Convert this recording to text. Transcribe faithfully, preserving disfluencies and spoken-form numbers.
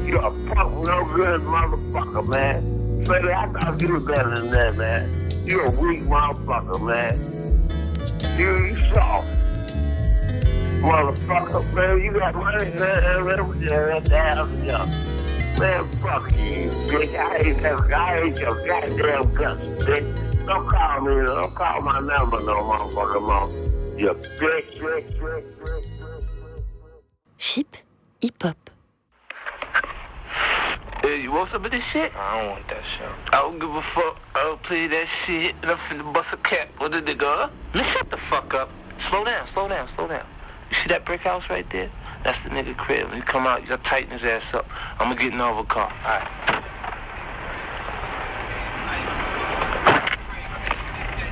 You're a punk, no good motherfucker, man. Baby, I thought you was better than that, man. You're a weak motherfucker, man. You, you soft. Motherfucker, man, you got money, man, everything, damn, yeah. Man, fuck you, bitch. I hate that, I hate your goddamn guts, bitch. Don't call me, don't call my number no motherfucker, mom. You bitch, bitch, bitch, bitch. Chip, hip-hop. Hey, you want some of this shit? I don't want that shit. I don't give a fuck. I don't play that shit. And I'm finna bust a cap with a nigga, huh? Man, shut the fuck up. Slow down, slow down, slow down. You see that brick house right there? That's the nigga crib. When he come out, you gotta tighten his ass up. I'm gonna get in over a car. All right.